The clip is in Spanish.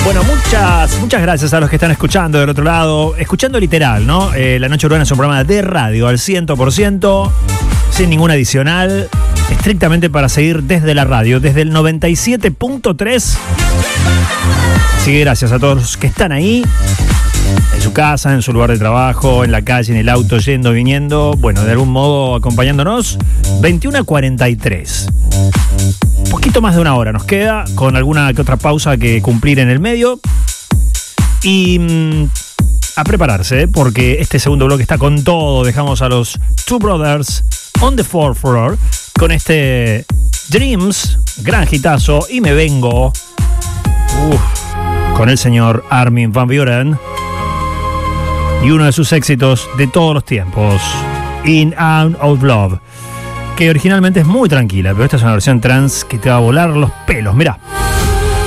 Bueno, muchas gracias a los que están escuchando del otro lado. Escuchando literal, ¿no? La Noche Urbana es un programa de radio al 100%, sin ningún adicional, estrictamente para seguir desde la radio, desde el 97.3. Así que gracias a todos los que están ahí, en su casa, en su lugar de trabajo, en la calle, en el auto, yendo, viniendo, bueno, de algún modo acompañándonos. 21:43. Poquito más de una hora nos queda, con alguna que otra pausa que cumplir en el medio. Y a prepararse, porque este segundo bloque está con todo. Dejamos a los Two Brothers on the fourth floor con este Dreams, gran hitazo, y me vengo con el señor Armin van Buuren y uno de sus éxitos de todos los tiempos, In and Out Love, que originalmente es muy tranquila, pero esta es una versión trans que te va a volar los pelos. Mirá.